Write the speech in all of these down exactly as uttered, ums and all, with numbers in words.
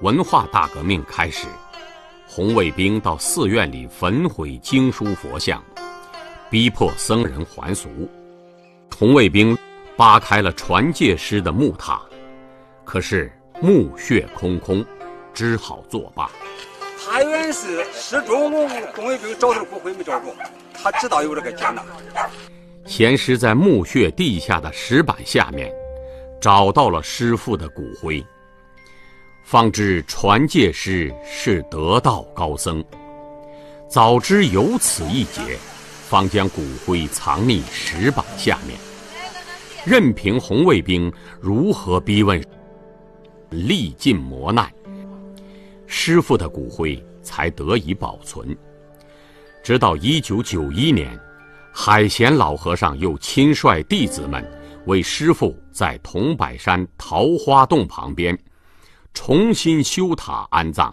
文化大革命开始，红卫兵到寺院里焚毁经书佛像，逼迫僧人还俗。红卫兵扒开了传戒师的木塔，可是墓穴空空，只好作罢。 他原是失踪，红卫兵找到骨灰没找着，他知道有这个劫难。 贤师在墓穴地下的石板下面找到了师父的骨灰，方知传戒师是得道高僧，早知有此一劫，方将骨灰藏匿石板下面，任凭红卫兵如何逼问，历尽磨难，师父的骨灰才得以保存。直到一九九一年，海贤老和尚又亲率弟子们为师父在桐柏山桃花洞旁边重新修塔安葬。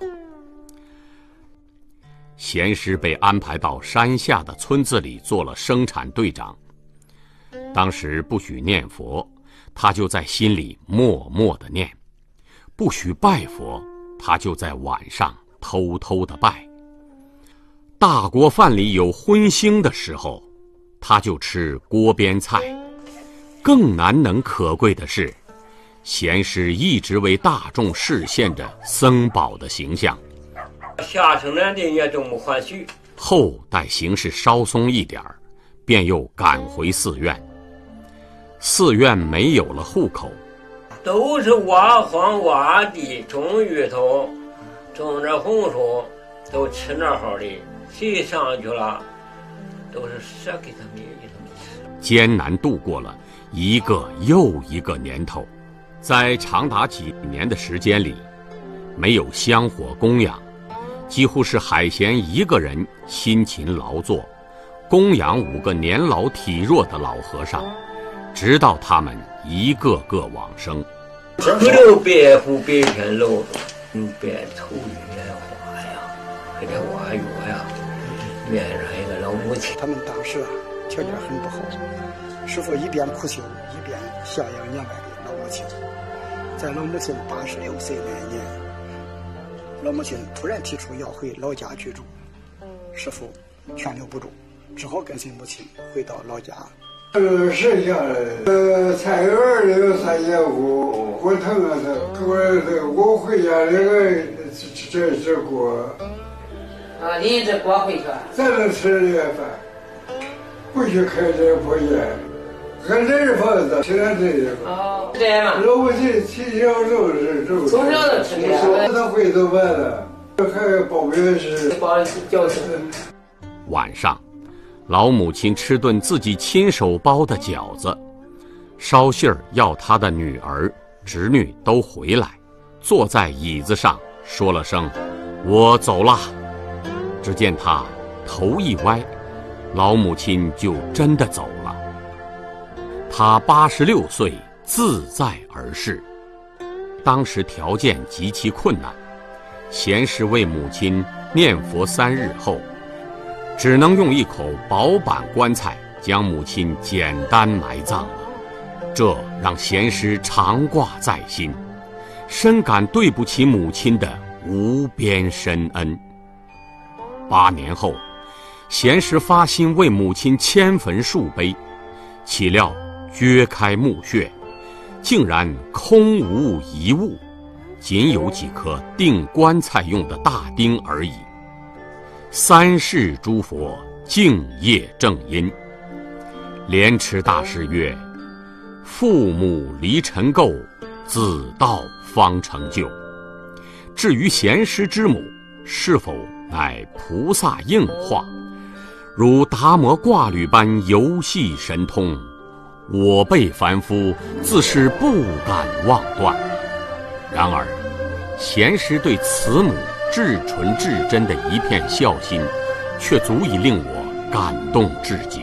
贤师被安排到山下的村子里做了生产队长。当时不许念佛，他就在心里默默地念；不许拜佛，他就在晚上偷偷地拜。大锅饭里有荤腥的时候，他就吃锅边菜。更难能可贵的是，贤师一直为大众示现着僧宝的形象。 下城南的也都没还许。 后待形势稍松一点儿，便又赶回寺院。寺院没有了户口， 都是挖荒挖地，种芋头，种着红薯，都吃那好的。谁上去了，都是舍给他们给他们吃。 艰难度过了一个又一个年头，在长达几年的时间里，没有香火供养，几乎是海贤一个人辛勤劳作，供养五个年老体弱的老和尚，直到他们一个个往生。 不留白虎白天露，嗯，白头月花呀，还得挖月呀，面上一个老母亲。 他们当时啊条件很不好，师父一边苦修，一边孝养年迈的老母亲。在老母亲八十六岁那年，老母亲突然提出要回老家居住，师父劝留不住，只好跟随母亲回到老家。 呃，剩下的呃菜园里有三间屋，我疼啊疼，我这我回家那个这这这锅。 啊，你这锅回去？ 咱能吃这饭，不许开这破烟，俺这是房子，现在这个。 哦，这样嘛。 老母亲从小就是这。 从小就吃这个。 他回头完了，还包圆食。 包饺子。 晚上，老母亲吃顿自己亲手包的饺子，捎信儿要她的女儿、侄女都回来，坐在椅子上说了声“我走了”。只见他头一歪，老母亲就真的走了。他八十六岁，自在而逝。当时条件极其困难，贤师为母亲念佛三日后，只能用一口薄板棺材将母亲简单埋葬了。这让贤师常挂在心，深感对不起母亲的无边深恩。八年后，贤师发心为母亲迁坟树碑，岂料掘开墓穴，竟然空无一物，仅有几颗钉棺材用的大钉而已。三世诸佛敬业正因，莲池大师曰：父母离尘垢，子道方成就。至于贤师之母是否乃菩萨应化，如达摩挂履般游戏神通，我辈凡夫自是不敢妄断。然而贤师对慈母至纯至真的一片孝心，却足以令我感动至极。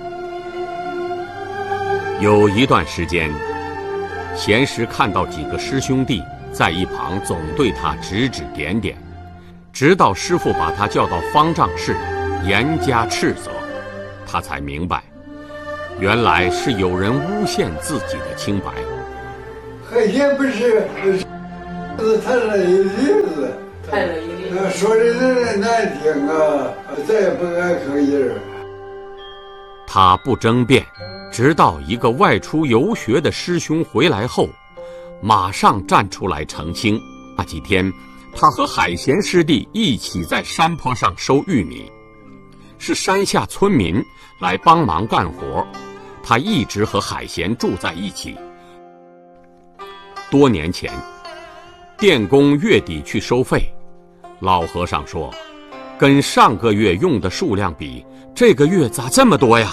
有一段时间，贤师看到几个师兄弟在一旁总对他指指点点，直到师父把他叫到方丈室严加斥责，他才明白，原来是有人诬陷自己的清白。 海鲜不是，是他那一句。 太乐意了。 那说的人难听啊，再也不敢吭一人。 他不争辩，直到一个外出游学的师兄回来后，马上站出来澄清。那几天，他和海贤师弟一起在山坡上收玉米，是山下村民来帮忙干活，他一直和海贤住在一起。多年前，电工月底去收费，老和尚说，跟上个月用的数量比，这个月咋这么多呀？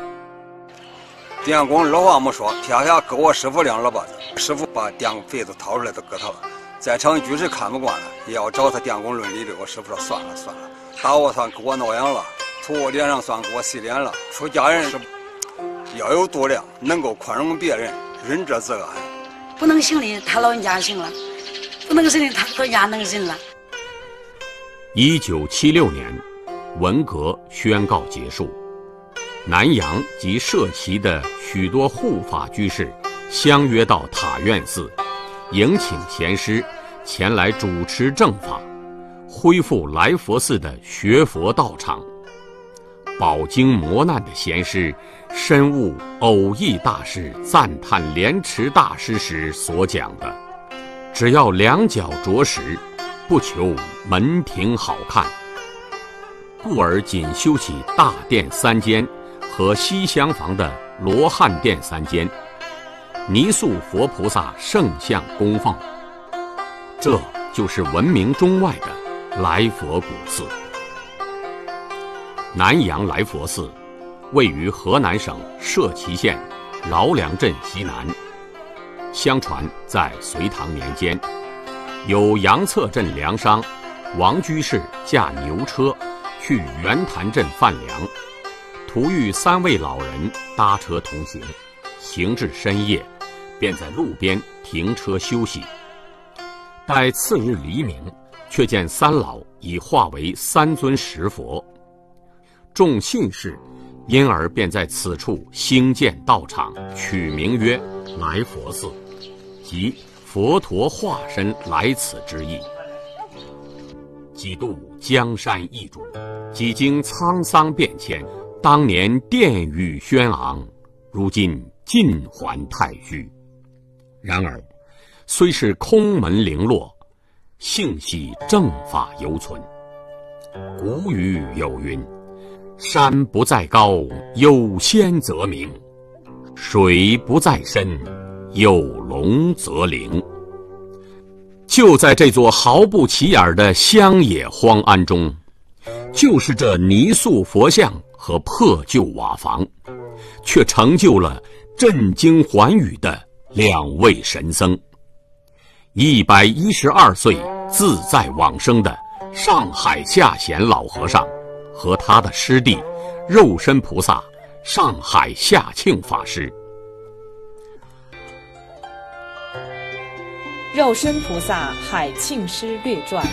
电工老话没说，撇下给我师傅两耳巴子，师傅把电费子掏出来都给他了。在场居士看不惯了，也要找他电工论理的。我师傅说算了算了，打我算给我挠痒了，吐我脸上算给我洗脸了。出家人是要有度量，能够宽容别人，仁者自安。 不能行的他老人家行了，不能行的他老人家能忍了。 一九七六年，文革宣告结束，南阳及社旗的许多护法居士相约到塔院寺，迎请贤师前来主持正法，恢复来佛寺的学佛道场。饱经磨难的贤师深悟偶益大师赞叹莲池大师时所讲的，只要两脚着实，不求门庭好看，故而仅修起大殿三间和西厢房的罗汉殿三间，泥塑佛菩萨圣像供奉。这就是闻名中外的来佛古寺。南阳来佛寺位于河南省社旗县饶梁镇西南。相传在隋唐年间，有杨策镇粮商王居士驾牛车去圆潭镇贩粮，途遇三位老人搭车同行，行至深夜，便在路边停车休息。待次日黎明，却见三老已化为三尊石佛。众信士因而便在此处兴建道场，取名曰来佛寺，即佛陀化身来此之意。几度江山易主，几经沧桑变迁，当年殿宇轩昂，如今尽还太虚。然而虽是空门零落，幸系正法犹存。古语有云，山不在高，有仙则名；水不在深，有龙则灵。就在这座毫不起眼的乡野荒庵中，就是这泥塑佛像和破旧瓦房，却成就了震惊寰宇的两位神僧。一百一十二岁自在往生的上海下贤老和尚和他的师弟肉身菩萨上海下庆法师。 肉身菩萨海庆师略传。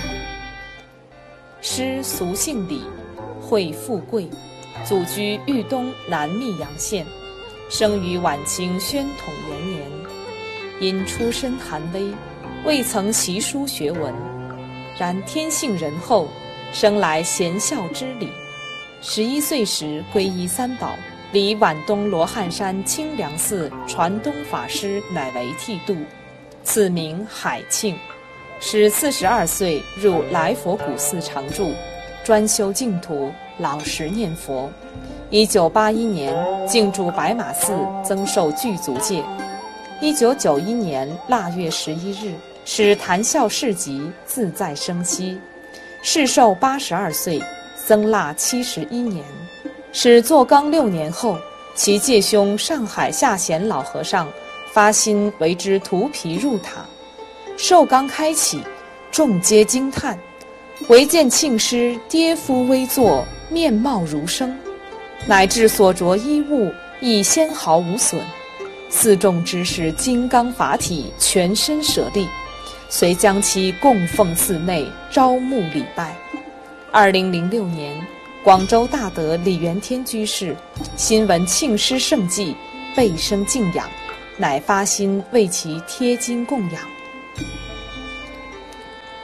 师俗姓李，讳富贵，祖居豫东南密阳县，生于晚清宣统元年。因出身寒微，未曾习书学文，然天性仁厚，生来贤孝之理。十一岁时皈依三宝，离皖东罗汉山清凉寺传东法师乃为剃度，此名海庆。使四十二岁入来佛古寺常住，专修净土，老实念佛。一九八一年进驻白马寺，增受具足戒。一九九一年腊月十一日，使谈笑市集，自在生息，世寿八十二岁，僧腊七十一年。使做纲六年后，其介兄上海下贤老和尚发心为之涂皮入塔。寿纲开启，众皆惊叹，唯见庆师跌夫微坐，面貌如生，乃至所着衣物亦纤毫无损。寺众知是金刚法体，全身舍利，遂将其供奉寺内，招募礼拜。二零零六年，广州大德李元天居士新闻庆师圣迹，倍生敬仰，乃发心为其贴金供养。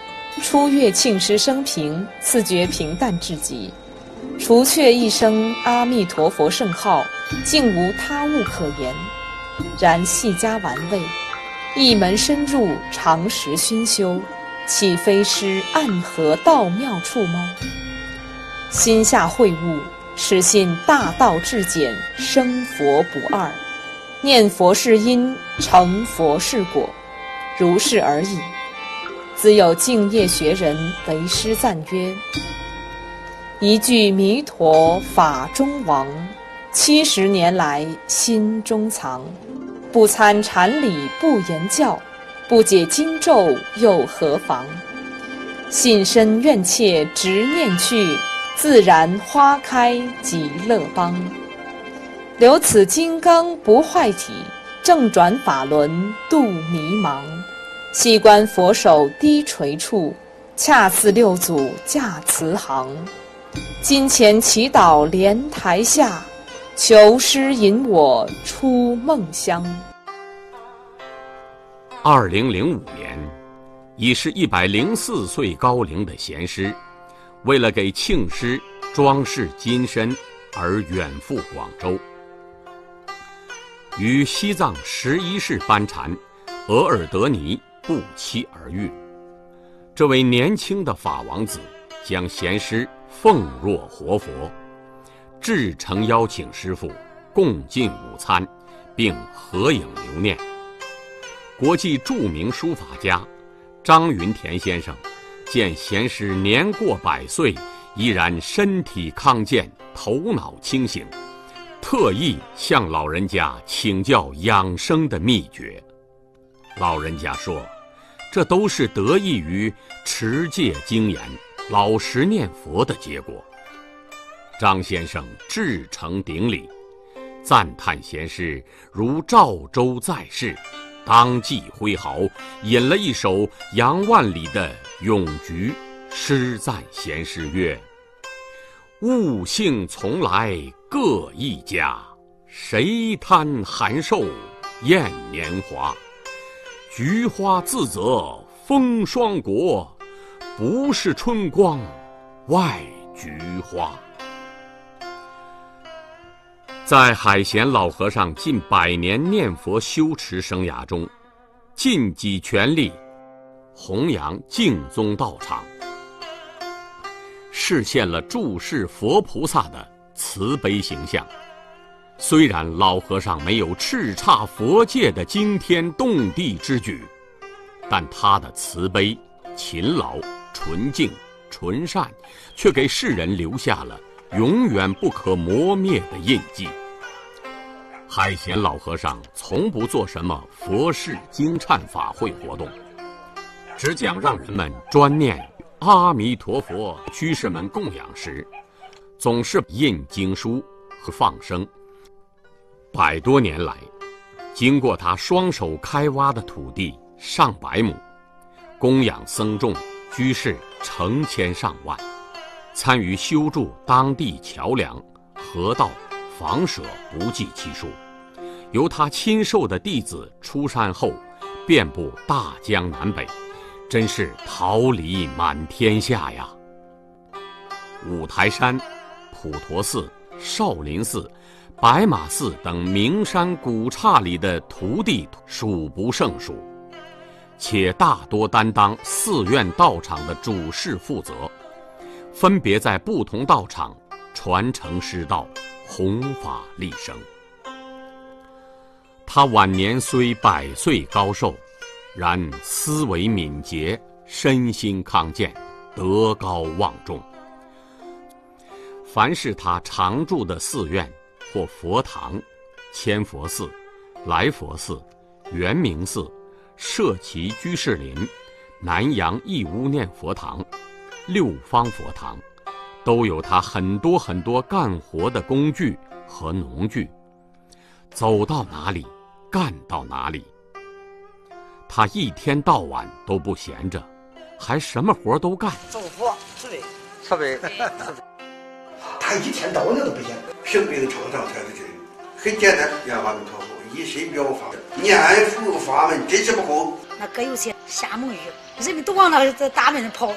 初阅庆师生平，自觉平淡至极。除却一声阿弥陀佛圣号，竟无他物可言。然细加玩味，一门深入，常识熏修，岂非是暗合道妙处吗？心下会悟，始信大道至简，生佛不二，念佛是因，成佛是果，如是而已。自有敬业学人为师赞曰：一句弥陀法中王，七十年来心中藏。不参禅理不言教，不解经咒又何妨？信身愿切执念去，自然花开极乐邦。留此金刚不坏体，正转法轮度迷茫。细观佛手低垂处，恰似六祖驾慈航。金钱祈祷莲台下，求师引我出梦乡。 二零零五年，已是一百零四岁高龄的贤师，为了给庆师装饰金身而远赴广州，与西藏十一世班禅额尔德尼不期而遇。这位年轻的法王子将贤师奉若活佛，至诚邀请师父共进午餐，并合影留念。国际著名书法家张云田先生见贤师年过百岁，依然身体康健，头脑清醒，特意向老人家请教养生的秘诀。老人家说，这都是得益于持戒精严、老实念佛的结果。张先生至诚顶礼，赞叹贤师如赵州在世，当即挥毫，引了一首杨万里的咏菊，诗赞贤师曰：物性从来各一家，谁贪寒瘦厌年华？菊花自责风霜国，不是春光外菊花。在海贤老和尚近百年念佛修持生涯中，尽己全力弘扬净宗道场，实现了注释佛菩萨的慈悲形象。虽然老和尚没有叱咤佛界的惊天动地之举，但他的慈悲、勤劳、纯净、纯善，却给世人留下了永远不可磨灭的印记。海贤老和尚从不做什么佛事经忏法会活动，只讲让人们专念阿弥陀佛。居士们供养时，总是印经书和放生。百多年来，经过他双手开挖的土地上百亩，供养僧众居士成千上万，参与修筑当地桥梁、河道、房舍不计其数。由他亲授的弟子出山后，遍布大江南北，真是桃李满天下呀。五台山、普陀寺、少林寺、白马寺等名山古刹里的徒弟数不胜数，且大多担当寺院道场的主事负责，分别在不同道场传承师道，弘法利生。他晚年虽百岁高寿，然思维敏捷，身心康健，德高望重。凡是他常住的寺院或佛堂，千佛寺、来佛寺、圆明寺、社稷居士林、南阳义乌念佛堂、六方佛堂，都有他很多很多干活的工具和农具，走到哪里干到哪里。他一天到晚都不闲着，还什么活都干。 做佛慈悲慈悲， 他一天到晚都不闲。 生病常常才是真，很简单，念阿弥陀佛，一身表法，念佛法门真是不够。 那搁有些下猛雨，人们都往那大门上跑。